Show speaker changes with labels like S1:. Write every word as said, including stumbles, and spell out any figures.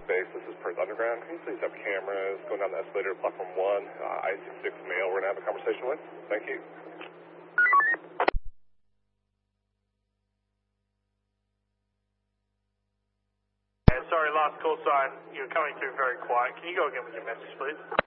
S1: Base, this is Perth Underground. Can you please have cameras going down the escalator to platform one, uh, I C six male we're going to have a conversation with? Thank you.
S2: Sorry, last call sign. You're coming through very quiet. Can you go again with your message, please?